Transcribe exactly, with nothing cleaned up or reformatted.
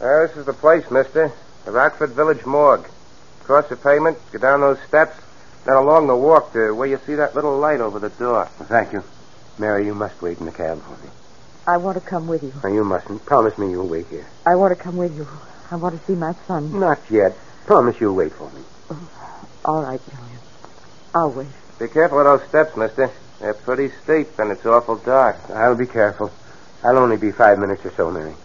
Uh, this is the place, mister. The Rockford Village Morgue. Cross the pavement, go down those steps, then along the walk to where you see that little light over the door. Well, thank you. Mary, you must wait in the cab for me. I want to come with you. No, you mustn't. Promise me you'll wait here. I want to come with you. I want to see my son. Not yet. Promise you'll wait for me. Oh, all right, Julian. I'll wait. Be careful of those steps, mister. They're pretty steep, and it's awful dark. I'll be careful. I'll only be five minutes or so, Mary.